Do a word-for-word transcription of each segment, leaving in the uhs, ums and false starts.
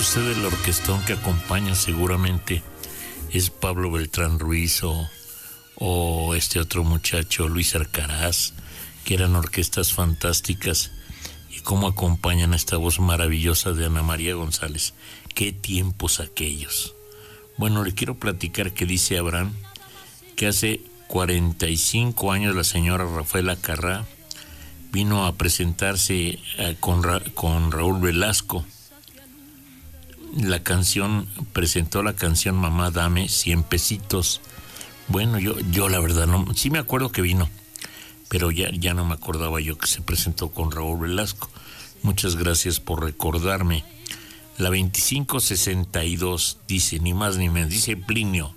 usted el orquestón que acompaña seguramente es Pablo Beltrán Ruiz o, o este otro muchacho, Luis Arcaraz, que eran orquestas fantásticas, y cómo acompañan esta voz maravillosa de Ana María González. Qué tiempos aquellos. Bueno, le quiero platicar que dice Abraham que hace cuarenta y cinco años la señora Rafaela Carrá vino a presentarse eh, con, Ra- con Raúl Velasco. La canción, presentó la canción Mamá Dame cien pesitos. Bueno, yo, yo la verdad no, sí me acuerdo que vino, pero ya, ya no me acordaba yo que se presentó con Raúl Velasco. Muchas gracias por recordarme. La veinticinco sesenta y dos dice, ni más ni menos, dice Plinio: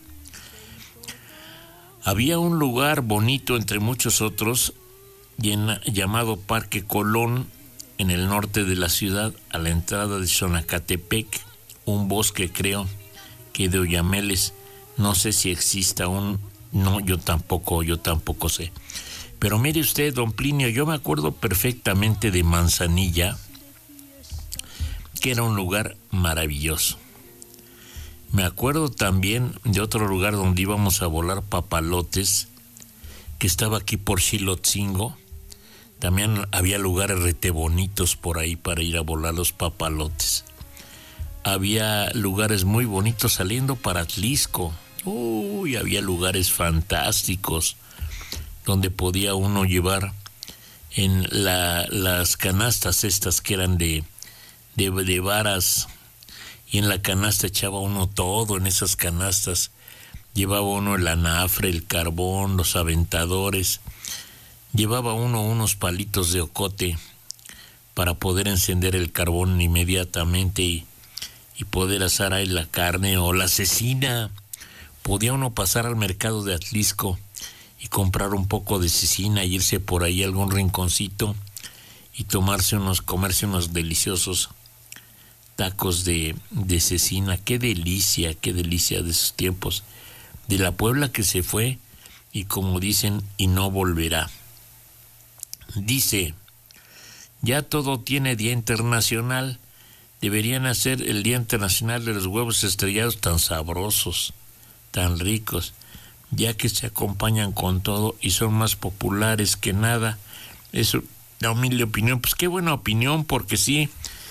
había un lugar bonito entre muchos otros llena, llamado Parque Colón, en el norte de la ciudad, a la entrada de Xonacatepec, un bosque, creo que de oyameles. No sé si exista un... No, yo tampoco, yo tampoco sé. Pero mire usted, don Plinio, yo me acuerdo perfectamente de Manzanilla, que era un lugar maravilloso. Me acuerdo también de otro lugar donde íbamos a volar papalotes, que estaba aquí por Xilotzingo. También había lugares rete bonitos por ahí para ir a volar los papalotes. Había lugares muy bonitos saliendo para Atlisco. Uy, había lugares fantásticos donde podía uno llevar en la, las canastas estas que eran de, de, de varas, y en la canasta echaba uno todo, en esas canastas llevaba uno el anafre, el carbón, los aventadores, llevaba uno unos palitos de ocote para poder encender el carbón inmediatamente y, y poder asar ahí la carne o la cecina. Podía uno pasar al mercado de Atlisco y comprar un poco de cecina y irse por ahí a algún rinconcito y tomarse unos, comerse unos deliciosos tacos de, de cecina. Qué delicia, qué delicia de esos tiempos, de la Puebla que se fue y, como dicen, y no volverá. Dice, ya todo tiene Día Internacional, deberían hacer el Día Internacional de los huevos estrellados, tan sabrosos, tan ricos, ya que se acompañan con todo y son más populares que nada. Eso, la humilde opinión. Pues qué buena opinión, porque sí,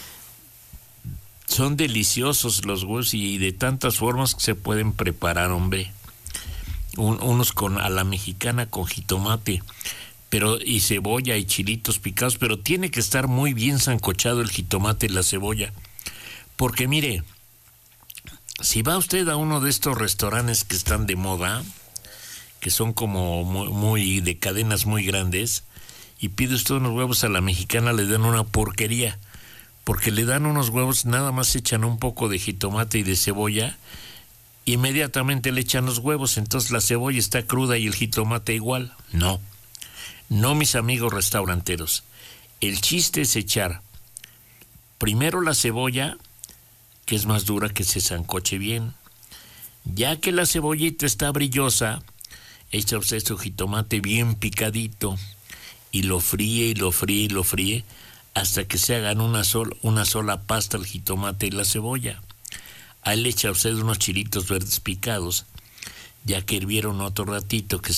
son deliciosos los huevos y de tantas formas que se pueden preparar, hombre. Un, unos con a la mexicana con jitomate, pero y cebolla y chilitos picados, pero tiene que estar muy bien sancochado el jitomate y la cebolla, porque mire, si va usted a uno de estos restaurantes que están de moda, que son como muy, muy de cadenas muy grandes, y pide usted unos huevos a la mexicana, le dan una porquería, porque le dan unos huevos, nada más echan un poco de jitomate y de cebolla, inmediatamente le echan los huevos, entonces la cebolla está cruda y el jitomate igual. No, no, mis amigos restauranteros. El chiste es echar primero la cebolla, que es más dura, que se sancoche bien. Ya que la cebollita está brillosa, echa usted su jitomate bien picadito y lo fríe y lo fríe y lo fríe hasta que se hagan una, sol, una sola pasta el jitomate y la cebolla. Ahí le echa usted unos chilitos verdes picados, ya que hirvieron otro ratito, que